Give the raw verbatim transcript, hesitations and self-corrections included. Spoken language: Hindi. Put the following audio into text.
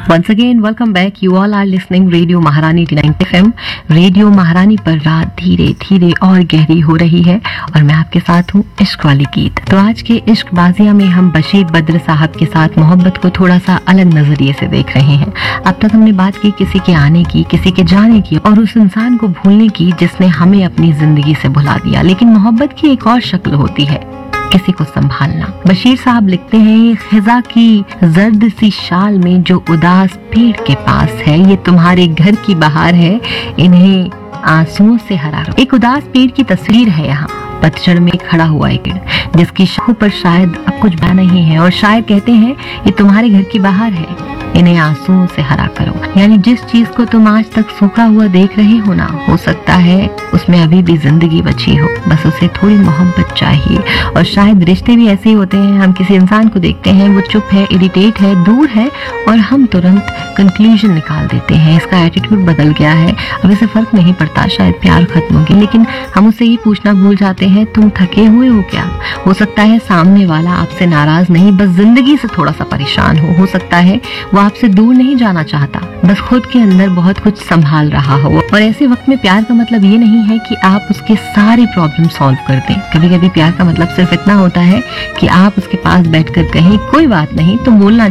Once again, welcome back. You all are listening Radio Maharani eighty nine F M. Radio महारानी पर रात धीरे धीरे और गहरी हो रही है और मैं आपके साथ हूँ इश्क वाली गीत. तो आज के इश्क बाजिया में हम बशीर बद्र साहब के साथ मोहब्बत को थोड़ा सा अलग नजरिए से देख रहे हैं. अब तक हमने बात की किसी के आने की, किसी के जाने की और उस इंसान को भूलने की जिसने हमें अपनी जिंदगी से भुला दिया. लेकिन मोहब्बत की एक और शक्ल होती है, किसी को संभालना. बशीर साहब लिखते हैं, खिजा की जर्द सी शाल में जो उदास पेड़ के पास है, ये तुम्हारे घर की बहार है, इन्हें आंसुओं से हरा लो. एक उदास पेड़ की तस्वीर है यहाँ. पतझड़ में खड़ा हुआ एक पेड़ जिसकी शाखों पर शायद अब कुछ बना नहीं है और शायद कहते हैं ये तुम्हारे घर की बहार है, इन्हें आंसुओं से हरा करो. यानी जिस चीज को तुम आज तक सूखा हुआ देख रहे हो ना, हो सकता है उसमें अभी भी जिंदगी बची हो, बस उसे थोड़ी मोहब्बत चाहिए. और शायद रिश्ते भी ऐसे ही होते हैं. हम किसी इंसान को देखते हैं, वो चुप है, इरिटेट है, दूर है और हम तुरंत कंक्लूजन निकाल देते हैं, इसका एटीट्यूड बदल गया है, अब इसे फर्क नहीं पड़ता, शायद प्यार खत्म हो गया. लेकिन हम उससे ये पूछना भूल जाते हैं, तुम थके हुए हो क्या? हो सकता है सामने वाला आपसे नाराज नहीं, बस जिंदगी से थोड़ा सा परेशान हो. हो सकता है वो आपसे दूर नहीं जाना चाहता, बस खुद के अंदर बहुत कुछ संभाल रहा हो. और ऐसे वक्त में प्यार का मतलब ये नहीं है कि आप उसके सारे प्रॉब्लम सॉल्व कर दें. कभी कभी प्यार का मतलब सिर्फ इतना होता है कि आप उसके पास बैठकर कहें, कोई बात नहीं, तुम बोलना